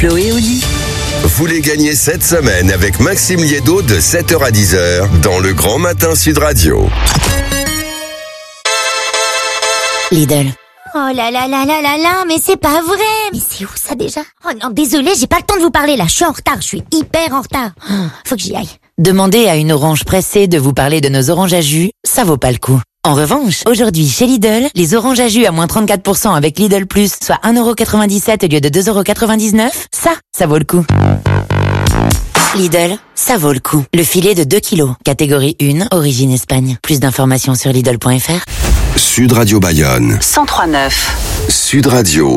Flo et Oli. Vous les gagnez cette semaine avec Maxime Liédo de 7h à 10h dans le Grand Matin Sud Radio. Lidl. Oh là là là là là là, mais c'est pas vrai. Mais c'est où ça déjà? Oh non, désolé, j'ai pas le temps de vous parler là, je suis en retard, je suis hyper en retard. Faut que j'y aille. Demandez à une orange pressée de vous parler de nos oranges à jus, ça vaut pas le coup. En revanche, aujourd'hui chez Lidl, les oranges à jus à moins 34% avec Lidl Plus, soit 1,97€ au lieu de 2,99€, ça vaut le coup. Lidl, ça vaut le coup. Le filet de 2 kilos, catégorie 1, origine Espagne. Plus d'informations sur Lidl.fr. Sud Radio Bayonne. 103.9. Sud Radio.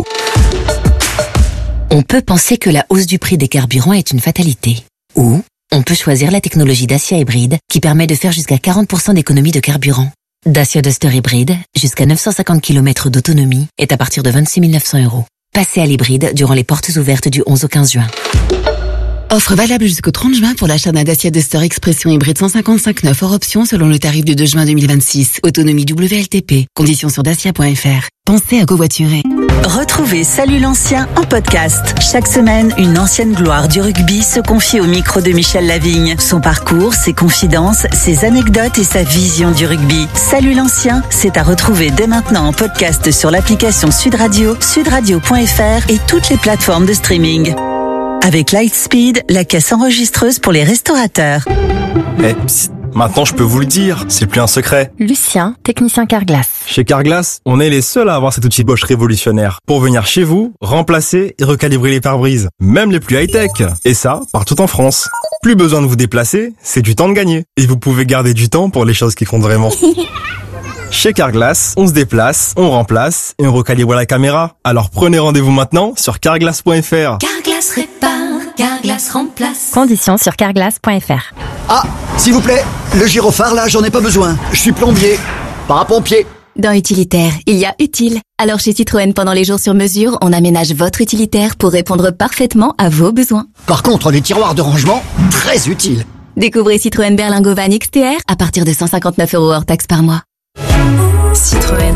On peut penser que la hausse du prix des carburants est une fatalité. Ou on peut choisir la technologie Dacia hybride qui permet de faire jusqu'à 40% d'économie de carburant. Dacia Duster hybride, jusqu'à 950 km d'autonomie, est à partir de 26 900€. Passez à l'hybride durant les portes ouvertes du 11 au 15 juin. Offre valable jusqu'au 30 juin pour l'achat d'un Dacia Duster Expression hybride 155.9 hors option selon le tarif du 2 juin 2026. Autonomie WLTP. Conditions sur dacia.fr. Pensez à covoiturer. Retrouvez Salut l'ancien en podcast. Chaque semaine, une ancienne gloire du rugby se confie au micro de Michel Lavigne. Son parcours, ses confidences, ses anecdotes et sa vision du rugby. Salut l'ancien, c'est à retrouver dès maintenant en podcast sur l'application Sud Radio, sudradio.fr et toutes les plateformes de streaming. Avec Lightspeed, la caisse enregistreuse pour les restaurateurs. Maintenant je peux vous le dire, c'est plus un secret. Lucien, technicien Carglass. Chez Carglass, on est les seuls à avoir cet outil Bosch révolutionnaire pour venir chez vous, remplacer et recalibrer les pare-brises, même les plus high-tech. Et ça, partout en France. Plus besoin de vous déplacer, c'est du temps de gagner. Et vous pouvez garder du temps pour les choses qui comptent vraiment. Chez Carglass, on se déplace, on remplace et on recalibre la caméra. Alors prenez rendez-vous maintenant sur carglass.fr. Carglass répare, Carglass remplace. Conditions sur carglass.fr. Ah, s'il vous plaît, le gyrophare là, j'en ai pas besoin. Je suis plombier, parapompier. Dans utilitaire, il y a utile. Alors chez Citroën, pendant les jours sur mesure, on aménage votre utilitaire pour répondre parfaitement à vos besoins. Par contre, les tiroirs de rangement, très utiles. Découvrez Citroën Berlingo Van XTR à partir de 159€ hors taxe par mois. Citroën.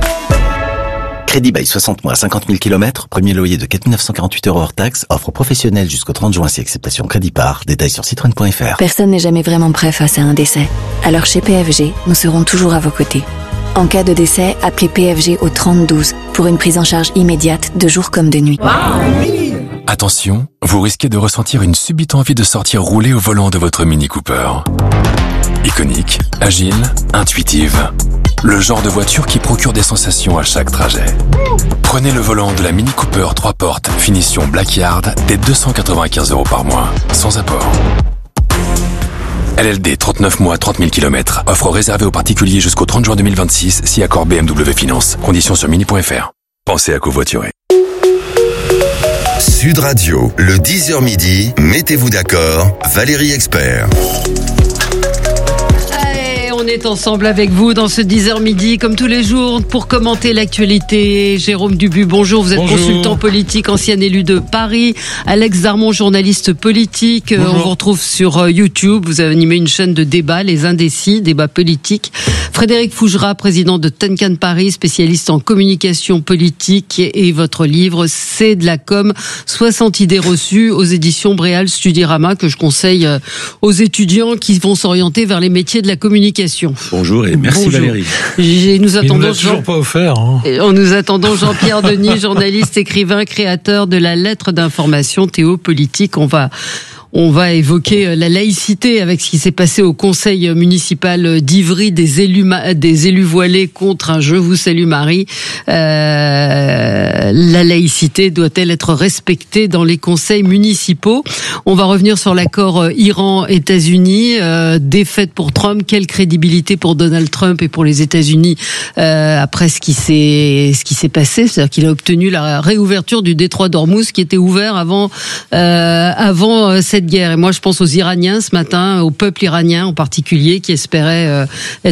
Crédit bail 60 mois, 50 000 km, premier loyer de 4 948€ hors taxe, offre professionnelle jusqu'au 30 juin si acceptation crédit par, détails sur citroën.fr. Personne n'est jamais vraiment prêt face à un décès. Alors chez PFG, nous serons toujours à vos côtés. En cas de décès, appelez PFG au 3012 pour une prise en charge immédiate de jour comme de nuit. Attention, vous risquez de ressentir une subite envie de sortir rouler au volant de votre Mini Cooper. Iconique, agile, intuitive. Le genre de voiture qui procure des sensations à chaque trajet. Prenez le volant de la Mini Cooper 3 portes, finition Blackyard, dès 295€ par mois, sans apport. LLD 39 mois, 30 000 km. Offre réservée aux particuliers jusqu'au 30 juin 2026, si accord BMW Finance. Conditions sur mini.fr. Pensez à covoiturer. Sud Radio, le 10h midi, mettez-vous d'accord, Valérie Expert. On est ensemble avec vous dans ce 10h midi, comme tous les jours, pour commenter l'actualité. Jérôme Dubu, bonjour. Vous êtes consultant politique, ancien élu de Paris. Alex Darmon, journaliste politique. On vous retrouve sur YouTube. Vous avez animé une chaîne de débat, Les Indécis, débat politique. Frédéric Fougera, président de Tenkan Paris, spécialiste en communication politique. Et votre livre, C'est de la com, 60 idées reçues, aux éditions Bréal Studyrama, que je conseille aux étudiants qui vont s'orienter vers les métiers de la communication. Bonjour et merci. Bonjour. Valérie. Nous attendons toujours pas offert. Nous attendons Jean-Pierre Denis, journaliste, écrivain, créateur de la lettre d'information Théopolitique. On va évoquer la laïcité avec ce qui s'est passé au conseil municipal d'Ivry, des élus voilés contre un Je vous salue Marie. La laïcité doit-elle être respectée dans les conseils municipaux? On va revenir sur l'accord Iran-États-Unis, défaite pour Trump. Quelle crédibilité pour Donald Trump et pour les États-Unis après ce qui s'est passé? C'est-à-dire qu'il a obtenu la réouverture du détroit d'Ormuz qui était ouvert avant cette guerre. Et moi, je pense aux Iraniens ce matin, au peuple iranien en particulier, qui espérait être